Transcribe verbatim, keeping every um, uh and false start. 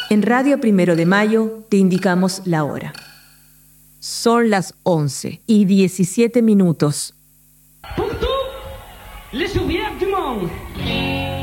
En Radio Primero de Mayo te indicamos la hora. Son las once y diecisiete minutos. Pour tous les souvenirs du monde.